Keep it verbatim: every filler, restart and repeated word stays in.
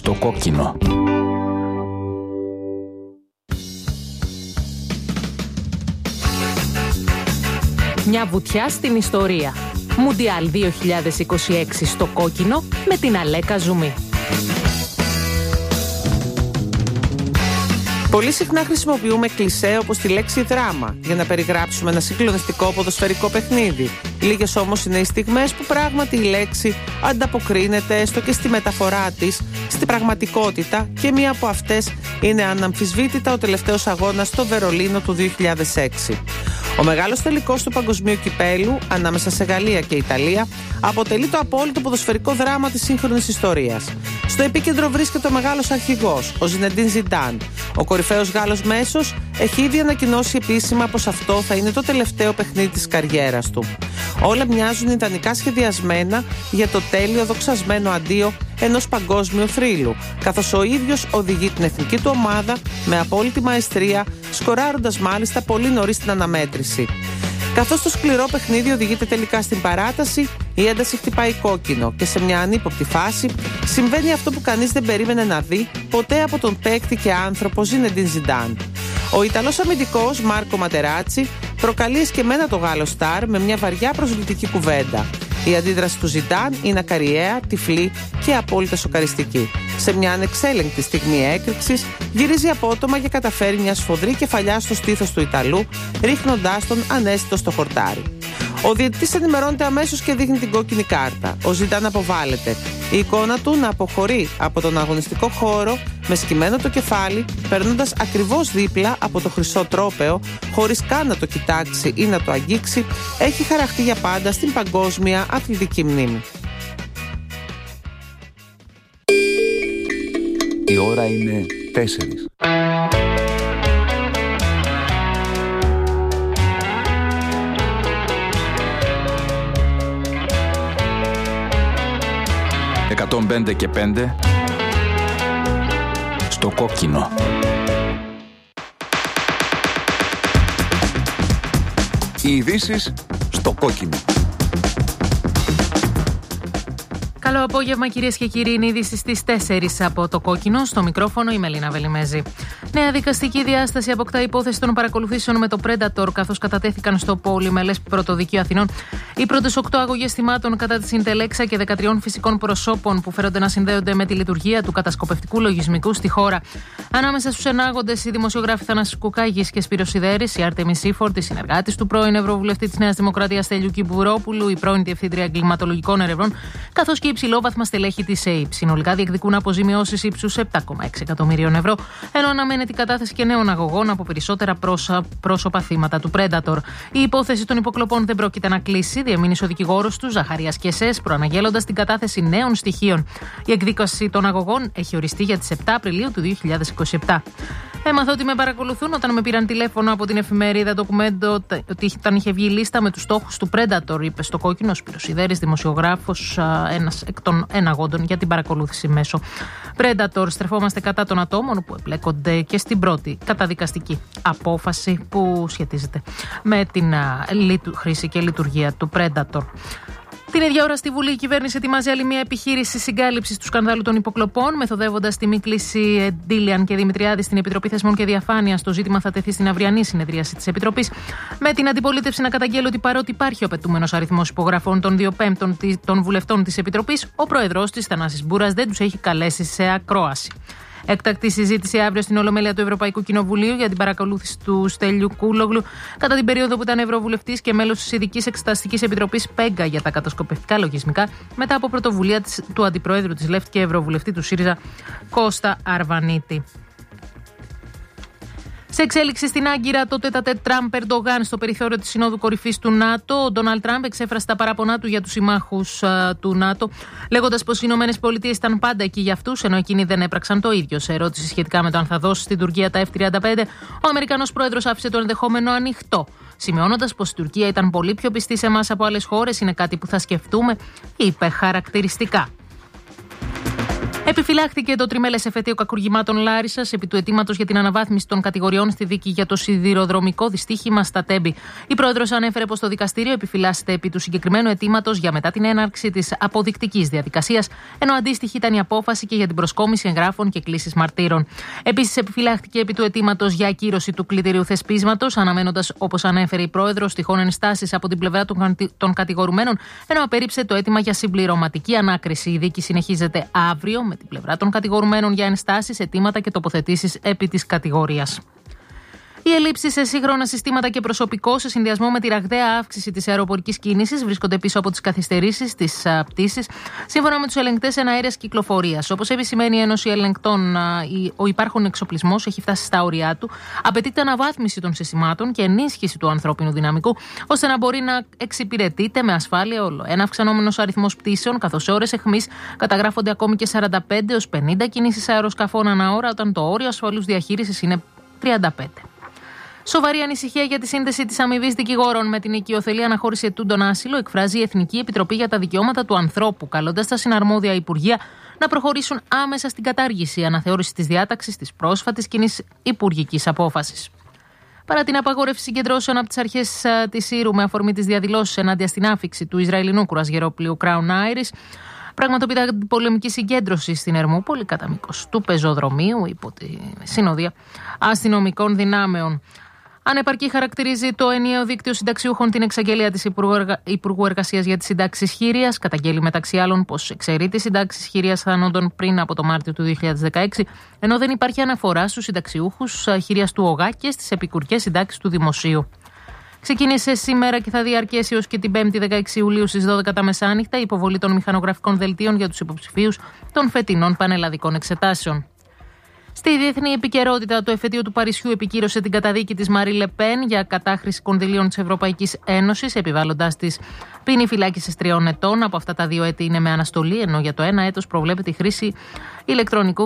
στο κόκκινο. Μια βουτιά στην ιστορία. Μουντιάλ δύο χιλιάδες είκοσι έξι στο κόκκινο με την Αλέκα Ζουμί. Πολύ συχνά χρησιμοποιούμε κλισέ όπως τη λέξη δράμα για να περιγράψουμε ένα συγκλονιστικό ποδοσφαιρικό παιχνίδι. Λίγες όμως είναι οι στιγμές που πράγματι η λέξη ανταποκρίνεται έστω και στη μεταφορά της στην πραγματικότητα, και μία από αυτές είναι αναμφισβήτητα ο τελευταίος αγώνας στο Βερολίνο του δύο χιλιάδες έξι. Ο μεγάλος τελικός του παγκοσμίου κυπέλου ανάμεσα σε Γαλλία και Ιταλία αποτελεί το απόλυτο ποδοσφαιρικό δράμα της σύγχρονης ιστορίας. Στο επίκεντρο βρίσκεται ο μεγάλος αρχηγός, ο Ζινεντίν Ζιντάν. Ο κορυφαίος Γάλλος μέσος έχει ήδη ανακοινώσει επίσημα πως αυτό θα είναι το τελευταίο παιχνίδι της καριέρας του. Όλα μοιάζουν ιδανικά σχεδιασμένα για το τέλειο δοξασμένο αντίο ενός παγκόσμιου θρύλου, καθώς ο ίδιος οδηγεί την εθνική του ομάδα με απόλυτη μαεστρία, σκοράροντας μάλιστα πολύ νωρίς την αναμέτρηση. Καθώς το σκληρό παιχνίδι οδηγείται τελικά στην παράταση, η ένταση χτυπάει κόκκινο και σε μια ανύποπτη φάση συμβαίνει αυτό που κανείς δεν περίμενε να δει ποτέ από τον παίκτη και άνθρωπο Ζινεντίν Ζιντάν. Ο Ιταλός αμυντικός Μάρκο Ματεράτσι προκαλεί εσκεμμένα το Γάλλο στάρ με μια βαριά προσβλητική κουβέντα. Η αντίδραση του Ζιντάν είναι ακαριαία, τυφλή και απόλυτα σοκαριστική. Σε μια ανεξέλεγκτη στιγμή έκρηξης, γυρίζει απότομα και καταφέρει μια σφοδρή κεφαλιά στο στήθος του Ιταλού, ρίχνοντάς τον ανέστητο στο χορτάρι. Ο διαιτητής ενημερώνεται αμέσως και δείχνει την κόκκινη κάρτα. Ο Ζιντάν αποβάλλεται. Η εικόνα του να αποχωρεί από τον αγωνιστικό χώρο με σκυμμένο το κεφάλι, περνώντας ακριβώς δίπλα από το χρυσό τρόπαιο, χωρίς καν να το κοιτάξει ή να το αγγίξει, έχει χαραχτεί για πάντα στην παγκόσμια αθλητική μνήμη. Η ώρα είναι τέσσερις. εκατόν πέντε και πέντε στο κόκκινο. Οι ειδήσεις στο κόκκινο. Καλό απόγευμα, κυρίες και κύριοι. Είναι είδηση στις τέσσερις από το κόκκινο. Στο μικρόφωνο η Μελίνα Βελιμέζη. Νέα δικαστική διάσταση αποκτά υπόθεση των παρακολουθήσεων με το Predator, καθώς κατατέθηκαν στο Πολυμελές Πρωτοδικείο Αθηνών οι πρώτες οκτώ αγωγές θυμάτων κατά της Ιντελέξα και δεκατρία φυσικών προσώπων που φέρονται να συνδέονται με τη λειτουργία του κατασκοπευτικού λογισμικού στη χώρα. Ανάμεσα στους ενάγοντες οι δημοσιογράφοι Θανάσης Κουκάγης και Σπύρος Σιδέρης, η Άρτεμις Σίφορντ, η συνεργάτης του πρώην Ευρωβουλευτή της Νέας Δημοκρατίας Στέλιου Κιμπουρόπουλου, η πρώην Διευθύντρια Εγκληματολογικών Ερευνών, καθώς και υψηλόβαθμα στελέχη της ΕΙΠ. Συνολικά διεκδικούν αποζημιώσεις ύψους επτά κόμμα έξι εκατομμυρίων ευρώ, ενώ αναμένεται η κατάθεση και νέων αγωγών από περισσότερα πρόσα, πρόσωπα θύματα του Predator. Η υπόθεση των υποκλοπών δεν πρόκειται να κλείσει, διεμήνυσε ο δικηγόρος του Ζαχαρίας Κεσές, προαναγγέλλοντας την κατάθεση νέων στοιχείων. Η εκδίκαση των αγωγών έχει οριστεί για τις επτά Απριλίου του δύο χιλιάδες είκοσι επτά. Έμαθα ότι με παρακολουθούν όταν με πήραν τηλέφωνο από την εφημερίδα Ντοκουμέντο ότι όταν είχε βγει η λίστα με τους στόχους του Predator, είπε στο κόκκινο Σπύρος Σιδέρης, δημοσιογράφος, ένας εκ των εναγόντων για την παρακολούθηση μέσω Predator. Στρεφόμαστε κατά των ατόμων που εμπλέκονται και στην πρώτη καταδικαστική απόφαση που σχετίζεται με την χρήση και λειτουργία του Predator. Την ίδια ώρα στη Βουλή η κυβέρνηση ετοιμάζει άλλη μια επιχείρηση συγκάλυψης του σκανδάλου των υποκλοπών, μεθοδεύοντας τη μη κλήση Ντίλιαν και Δημητριάδη στην Επιτροπή Θεσμών και Διαφάνειας. Το ζήτημα θα τεθεί στην αυριανή συνεδρίαση της Επιτροπής, με την αντιπολίτευση να καταγγέλει ότι παρότι υπάρχει ο απαιτούμενος αριθμός υπογραφών των δύο πέμπτων των βουλευτών της Επιτροπής, ο πρόεδρος της Θανάσης Μπούρας δεν τους έχει καλέσει σε ακρόαση. Έκτακτη συζήτηση αύριο στην Ολομέλεια του Ευρωπαϊκού Κοινοβουλίου για την παρακολούθηση του Στέλιου Κούλογλου κατά την περίοδο που ήταν Ευρωβουλευτής και μέλος της Ειδικής Εξεταστικής Επιτροπής ΠΕΓΚΑ για τα κατασκοπευτικά λογισμικά, μετά από πρωτοβουλία του Αντιπροέδρου της ΛΕΦΤ και Ευρωβουλευτή του ΣΥΡΙΖΑ Κώστα Αρβανίτη. Σε εξέλιξη στην Άγκυρα, το τέτα-τέτ Τραμπ-Ερντογάν στο περιθώριο της Συνόδου Κορυφής του ΝΑΤΟ, ο Ντόναλντ Τραμπ εξέφρασε τα παράπονά του για τους συμμάχους α, του ΝΑΤΟ, λέγοντας πως οι Ηνωμένες Πολιτείες ήταν πάντα εκεί για αυτούς, ενώ εκείνοι δεν έπραξαν το ίδιο. Σε ερώτηση σχετικά με το αν θα δώσει στην Τουρκία τα εφ τριάντα πέντε, ο Αμερικανός πρόεδρος άφησε το ενδεχόμενο ανοιχτό, σημειώνοντας πως η Τουρκία ήταν πολύ πιο πιστή σε εμάς από άλλες χώρες, είναι κάτι που θα σκεφτούμε, είπε χαρακτηριστικά. Επιφυλάχθηκε το τριμέλες εφετείο κακουργημάτων Λάρισσας επί του αιτήματος για την αναβάθμιση των κατηγοριών στη δίκη για το σιδηροδρομικό δυστύχημα στα Τέμπη. Η πρόεδρος ανέφερε πως το δικαστήριο επιφυλάσσεται επί του συγκεκριμένου αιτήματος για μετά την έναρξη της αποδεικτικής διαδικασίας, ενώ αντίστοιχη ήταν η απόφαση και για την προσκόμιση εγγράφων και κλήσεις μαρτύρων. Επίσης, επιφυλάχθηκε επί του αιτήματος για ακύρωση του κλητηρίου θεσπίσματος, αναμένοντας, όπως ανέφερε η πρόεδρος, τυχόν ενστάσεις από την πλευρά των κατηγορουμένων, ενώ απέρριψε το αίτημα για συμπληρωματική ανάκριση. Η δίκη συνεχίζεται αύριο με την πλευρά των κατηγορουμένων για ενστάσεις, αιτήματα και τοποθετήσεις επί της κατηγορίας. Οι ελλείψεις σε σύγχρονα συστήματα και προσωπικό, σε συνδυασμό με τη ραγδαία αύξηση της αεροπορικής κίνησης, βρίσκονται πίσω από τις καθυστερήσεις της πτήσης, σύμφωνα με τους ελεγκτές εναέρειας κυκλοφορίας. Όπως επισημαίνει η Ένωση Ελεγκτών, ο υπάρχον εξοπλισμός έχει φτάσει στα όρια του. Απαιτείται αναβάθμιση των συστημάτων και ενίσχυση του ανθρώπινου δυναμικού, ώστε να μπορεί να εξυπηρετείται με ασφάλεια όλο. Ένα αυξανόμενος αριθμός πτήσεων, καθώς σε ώρες αιχμής καταγράφονται ακόμη και σαράντα πέντε έως πενήντα κινήσεις αεροσκαφών ανά ώρα, όταν το όριο ασφαλούς διαχείρισης είναι τριάντα πέντε. Σοβαρή ανησυχία για τη σύνδεση της αμοιβής δικηγόρων με την οικειοθελή αναχώρηση ετούντων άσυλο εκφράζει η Εθνική Επιτροπή για τα Δικαιώματα του Ανθρώπου, καλώντας τα συναρμόδια υπουργεία να προχωρήσουν άμεσα στην κατάργηση αναθεώρηση της διάταξης της πρόσφατης κοινής υπουργικής απόφασης. Παρά την απαγόρευση συγκεντρώσεων από τις αρχές της Ήρου με αφορμή τις διαδηλώσεις ενάντια στην άφιξη του Ισραηλινού κουρασγερόπλοιου Crown Iris, πραγματοποιείται πολεμική συγκέντρωση στην Ερμούπολη κατά μήκος του πεζοδρομίου υπό τη συνοδεία αστυνομικών δυνάμεων. Ανεπαρκή χαρακτηρίζει το ενιαίο δίκτυο συνταξιούχων την εξαγγελία της Υπουργού Εργασίας για τις συντάξεις χείριας. Καταγγέλει μεταξύ άλλων πως εξαιρεί τις συντάξεις χείριας θανόντων πριν από το Μάρτιο του δύο χιλιάδες δεκαέξι, ενώ δεν υπάρχει αναφορά στους συνταξιούχους χείριας του ΟΓΑ και στις επικουρικές συντάξεις του Δημοσίου. Ξεκίνησε σήμερα και θα διαρκέσει ως και την πέμπτη δεκαέξι Ιουλίου στις δώδεκα τα μεσάνυχτα η υποβολή των μηχανογραφικών δελτίων για τους υποψηφίους των φετινών πανελλαδικών εξετάσεων. Στη διεθνή επικαιρότητα, το εφετείο του Παρισιού επικύρωσε την καταδίκη της Μαρί Λεπέν για κατάχρηση κονδυλίων της Ευρωπαϊκής Ένωσης, επιβάλλοντάς της ποινή φυλάκισης τριών ετών. Από αυτά τα δύο έτη είναι με αναστολή, ενώ για το ένα έτος προβλέπεται η χρήση ηλεκτρονικού